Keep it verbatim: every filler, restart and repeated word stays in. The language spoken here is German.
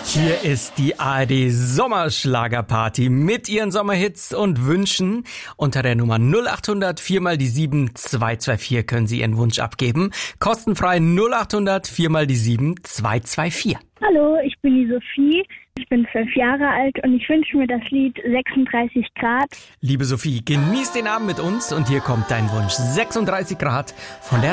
Hier ist die A R D Sommerschlagerparty mit ihren Sommerhits und Wünschen. Unter der Nummer null acht hundert vier mal die sieben zwei zwei vier können Sie Ihren Wunsch abgeben. Kostenfrei null acht hundert vier mal die sieben zwei zwei vier. Hallo, ich bin die Sophie. Ich bin zwölf Jahre alt und ich wünsche mir das Lied sechsunddreißig Grad. Liebe Sophie, genieß den Abend mit uns und hier kommt dein Wunsch. sechsunddreißig Grad von der